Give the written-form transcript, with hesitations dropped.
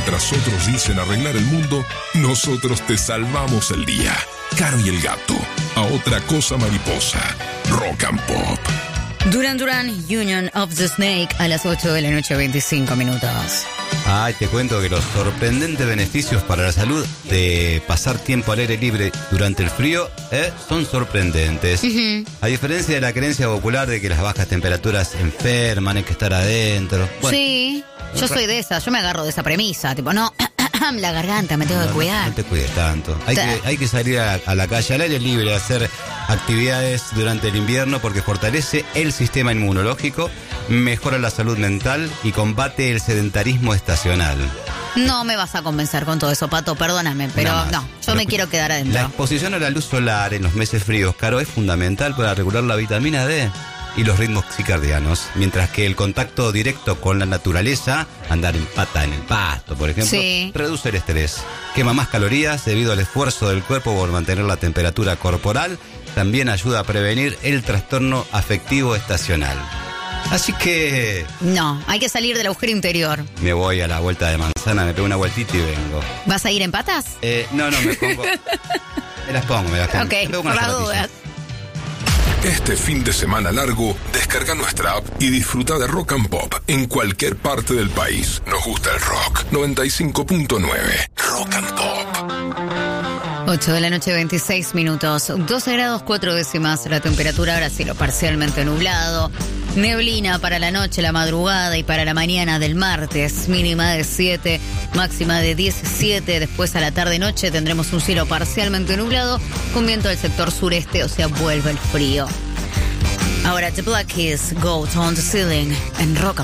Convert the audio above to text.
Mientras otros dicen arreglar el mundo, nosotros te salvamos el día. Caro y el Gato, a otra cosa mariposa. Rock and Pop. Duran Duran, Union of the Snake, a las 8 de la noche, 25 minutos. Ay, te cuento que los sorprendentes beneficios para la salud de pasar tiempo al aire libre durante el frío son sorprendentes. A diferencia de la creencia popular de que las bajas temperaturas enferman, hay que estar adentro. Bueno, sí, yo soy de esa, yo me agarro de esa premisa, tipo, no, la garganta, me tengo que cuidar. No te cuides tanto. Hay que salir a la calle, al aire libre, a hacer actividades durante el invierno porque fortalece el sistema inmunológico, mejora la salud mental y combate el sedentarismo estacional. No me vas a convencer con todo eso, Pato, perdóname, pero yo me quiero quedar adentro. La exposición a la luz solar en los meses fríos, Caro, es fundamental para regular la vitamina D y los ritmos circadianos, mientras que el contacto directo con la naturaleza, andar en pata en el pasto, por ejemplo, reduce el estrés, quema más calorías debido al esfuerzo del cuerpo por mantener la temperatura corporal, también ayuda a prevenir el trastorno afectivo estacional. Así que... no, hay que salir del agujero interior. Me voy a la vuelta de manzana, me pego una vueltita y vengo. ¿Vas a ir en patas? No, me pongo... me las pongo. Ok, por las dudas. Este fin de semana largo, descarga nuestra app y disfruta de Rock and Pop en cualquier parte del país. Nos gusta el rock. 95.9 Rock and Pop. 8 de la noche, 26 minutos. 12 grados 4 décimas la temperatura, ahora cielo parcialmente nublado. Neblina para la noche, la madrugada y para la mañana del martes. Mínima de 7, máxima de 17. Después a la tarde-noche tendremos un cielo parcialmente nublado con viento del sector sureste, o sea, vuelve el frío. Ahora The Black Keys, Go on the Ceiling en Rock.